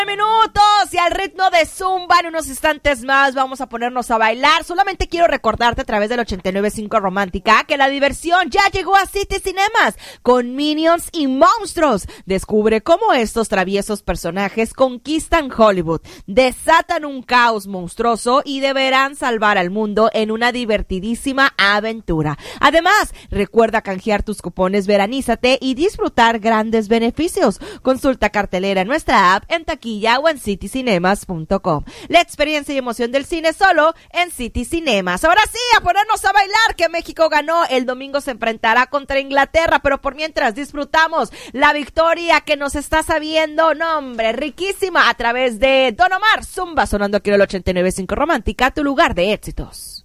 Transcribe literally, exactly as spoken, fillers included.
Minutos y al ritmo de Zumba en unos instantes más vamos a ponernos a bailar. Solamente quiero recordarte a través del ochenta y nueve punto cinco Romántica que la diversión ya llegó a City Cinemas con Minions y Monstruos. Descubre cómo estos traviesos personajes conquistan Hollywood, desatan un caos monstruoso y deberán salvar al mundo en una divertidísima aventura. Además, recuerda canjear tus cupones Veranízate y disfrutar grandes beneficios. Consulta cartelera en nuestra app, en taquilla o en city cinemas punto com. La experiencia y emoción del cine solo en City Cinemas. Ahora sí, a ponernos a bailar, que México ganó. El domingo se enfrentará contra Inglaterra, pero por mientras disfrutamos la victoria que nos está sabiendo, no hombre, riquísima, a través de Don Omar. Zumba sonando aquí en el ochenta y nueve punto cinco Romántica, tu lugar de éxitos.